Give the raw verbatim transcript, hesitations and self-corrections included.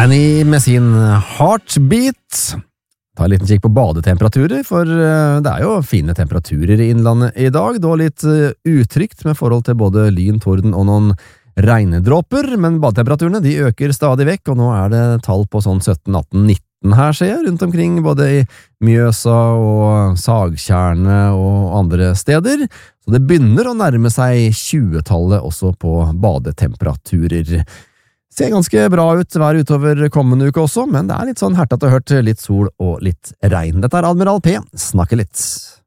Danny med sin Heartbeat. Ta en liten kikk på badetemperaturer, for det er jo fine temperaturer i innlandet i dag. Det var litt utrygt med forhold til både lyn, torden og noen regndråper, men badetemperaturene de øker stadig vekk, og nå er det tall på sånn sytten, atten, nitten her, ser jeg, rundt omkring både i Mjøsa og Sagtjernet og andre steder. Så det begynner å nærme seg tjuetallet også på badetemperaturer. Ser ganske bra ut hver utover kommende uke også, men det er litt sånn hertet og hørt, litt sol og litt regn. Dette er Admiral P, snakker litt.